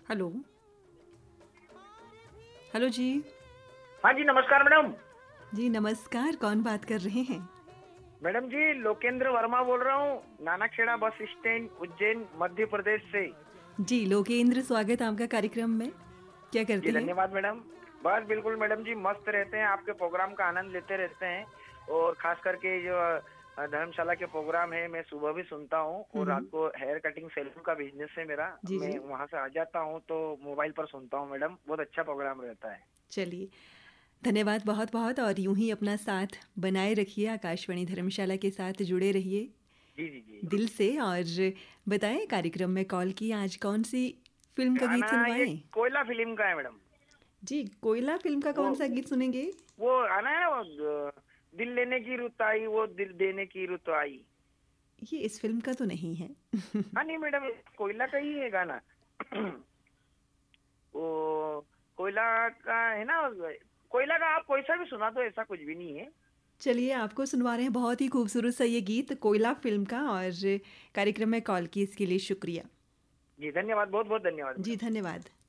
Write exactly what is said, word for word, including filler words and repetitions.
Hello. Hello जी। हाँ जी, नमस्कार madam. जी नमस्कार, कौन बात कर रहे हैं? मैडम जी, लोकेंद्र वर्मा बोल रहा हूँ, नानाखेड़ा बस स्टैंड, उज्जैन, मध्य प्रदेश से। जी लोकेंद्र, स्वागत आपका कार्यक्रम में। क्या जी करते हैं? धन्यवाद मैडम। बस बिल्कुल मैडम जी, मस्त रहते हैं, आपके प्रोग्राम का आनंद लेते रहते हैं। और खास करके जो अ, धर्मशाला के प्रोग्राम है, मैं सुबह भी सुनता हूँ और हम्म। रात को हेयर कटिंग सैलून का बिजनेस है मेरा। जी मैं जी। वहाँ से आ जाता हूँ तो मोबाइल पर सुनता हूँ मैडम, बहुत अच्छा प्रोग्राम रहता है। चलिए, धन्यवाद बहुत बहुत, और यूं ही अपना साथ बनाए रखिए, आकाशवाणी धर्मशाला के साथ जुड़े रहिए जी जी जी। दिल से। और बताएं, कार्यक्रम में कॉल की, आज कौन सी फिल्म का गीत गाना ये सुनवाएं? कोयला फिल्म का है मैडम। जी, कोयला फिल्म का वो कौन सा गीत सुनेंगे? वो आना है ना, वो अ, दिल लेने की रुत आई, वो दिल देने की रुत आई। ये इस फिल्म का तो नहीं है। हाँ नहीं मैडम, ये कोयला का ही है गाना। वो कोयला का है ना। कोयला का आप कोई सा भी सुना दो, ऐसा कुछ भी नहीं है। चलिए, आपको सुनवा रहे हैं बहुत ही खूबसूरत सा ये गीत कोयला फिल्म का, और कार्यक्रम में कॉल की इसके लिए शुक्रिया। जी धन्यवाद, बहुत बहुत धन्यवाद जी मैडम। धन्यवाद।